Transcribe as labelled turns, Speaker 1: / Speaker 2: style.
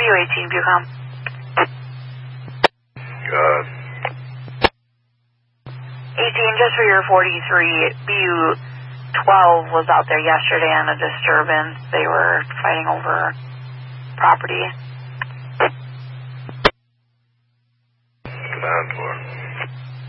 Speaker 1: BU18, Bucom. 18, just for your 43, BU12 was out there yesterday on a disturbance. They were fighting over property.